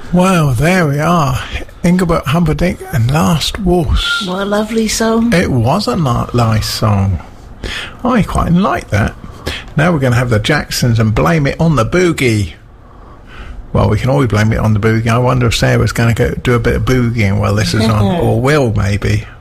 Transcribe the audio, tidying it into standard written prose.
Well, there we are. Engelbert Humperdinck and Last Waltz. What a lovely song. It was a nice song. I quite like that. Now we're going to have the Jacksons and Blame It on the Boogie. Well, we can always blame it on the boogie. I wonder if Sarah's going to go do a bit of boogieing while this is on. Or will, maybe.